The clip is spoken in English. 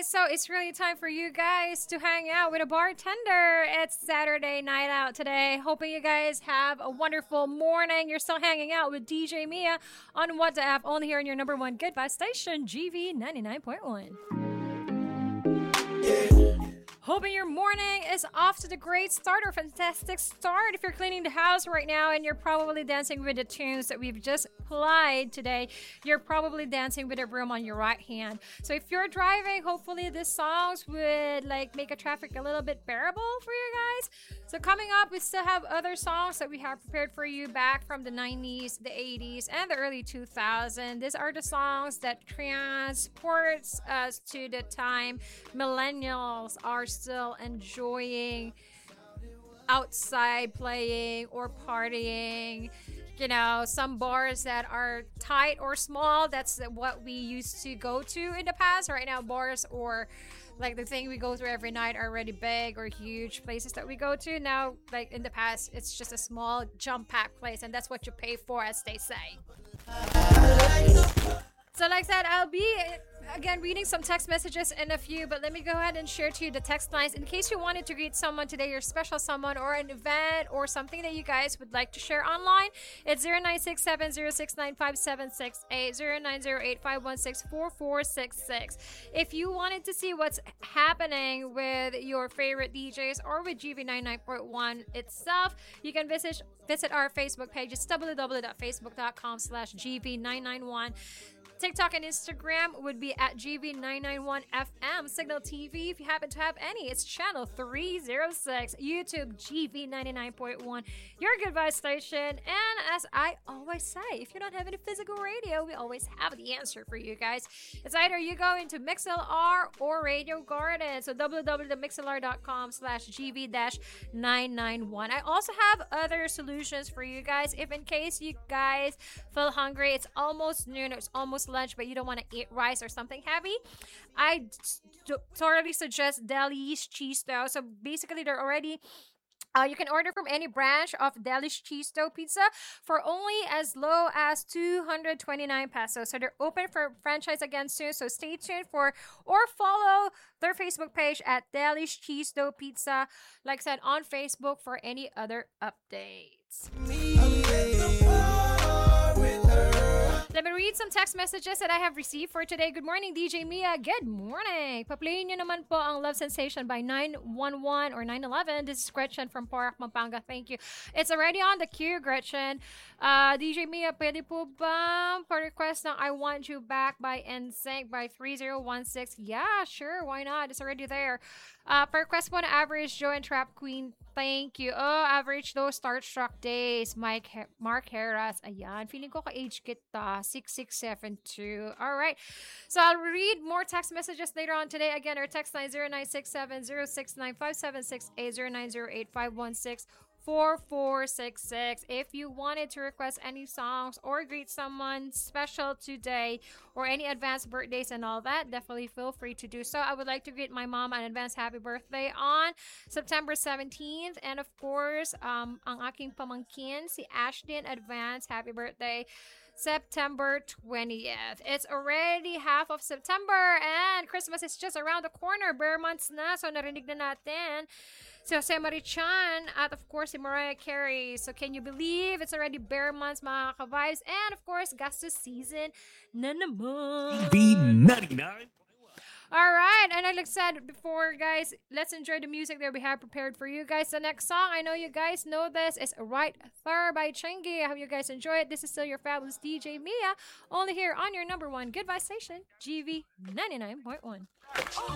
guys. So it's really time for you guys to hang out with a bartender. It's Saturday night out today. Hoping you guys have a wonderful morning. You're still hanging out with DJ Mia on What the App, only here on your number one good vibe station, GV 99.1. Hoping your morning is off to the great start or fantastic start. If you're cleaning the house right now and you're probably dancing with the tunes that we've just played today, you're probably dancing with a broom on your right hand. So if you're driving, hopefully these songs would make a traffic a little bit bearable for you guys. So coming up, we still have other songs that we have prepared for you back from the 90s, the 80s, and the early 2000s. These are the songs that transports us to the time millennials are still enjoying outside playing or partying. You know, some bars that are tight or small, that's what we used to go to in the past. Right now, bars or the thing we go through every night are already big or huge places that we go to. Now, in the past, it's just a small jump pack place, and that's what you pay for, as they say. So like that, I'll be again reading some text messages in a few, but let me go ahead and share to you the text lines in case you wanted to greet someone today, your special someone, or an event or something that you guys would like to share online. It's 0967069576, 0908516446. If you wanted to see what's happening with your favorite DJs or with GV99.1 itself, you can visit our Facebook page. It's www.facebook.com/GV991. TikTok and Instagram would be at GV991FM. Signal TV, if you happen to have any, it's channel 306. YouTube, GV99.1, your good vibe station. And as I always say, if you don't have any physical radio, we always have the answer for you guys. It's either you go into MixLR or Radio Garden. So www.mixlr.com/GV-991. I also have other solutions for you guys. If in case you guys feel hungry, it's almost noon, it's almost lunch, but you don't want to eat rice or something heavy, I totally suggest Deli's Cheese Dough. So basically, they're already you can order from any branch of Deli's Cheese Dough Pizza for only as low as 229 pesos. So they're open for franchise again soon. So stay tuned for or follow their Facebook page at Deli's Cheese Dough Pizza, like I said, on Facebook for any other updates. Let me read some text messages that I have received for today. Good morning, DJ Mia. Good morning. Paplayin nyo naman po ang Love Sensation by 911 or 911. This is Gretchen from Porac, Pampanga. Thank you. It's already on the queue, Gretchen. DJ Mia, pwede po ba pa-request ng I Want You Back by NSYNC by 3016? Yeah, sure. Why not? It's already there. Pa-request po na Average Joe and Trap Queen. Thank you. Oh, Average Low Starstruck Days. Mark Heras. Ayan. Feeling ko ka-age kita. 6672. All right. So I'll read more text messages later on today. Again, our text line 0967-069-5768, 0908-516-4466. If you wanted to request any songs or greet someone special today or any advanced birthdays and all that, definitely feel free to do so. I would like to greet my mom an advanced happy birthday on September 17th. And of course, ang aking pamangkin, si Ashlyn, advanced happy birthday September 20th. It's already half of September and Christmas is just around the corner. Bare months na, so narinig na natin si Jose Marichan at of course si Mariah Carey. So can you believe it's already bare months, mga ka-vibes? And of course, gastos season na naman. B99. All right, and like I said before, guys, let's enjoy the music that we have prepared for you guys. The next song, I know you guys know this, is Right There by Chingy. I hope you guys enjoy it. This is still your fabulous DJ Mia, only here on your number one good vibe station, GV 99.1.